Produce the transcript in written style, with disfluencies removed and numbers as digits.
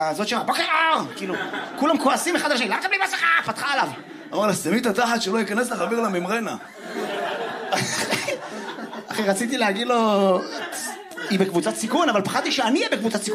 הזאת שמה, בוקר אור! כאילו, כולם כועסים אחד על השני, למה אתה בלי מסכה? פתחה עליו. אמר לה, סתמי את התחת שלא ייכנס לך אוויר לממרנה. אחי, רציתי להגיד לו, היא בקבוצת סיכון, אבל פחדתי שאני אהיה בקבוצת סיכון.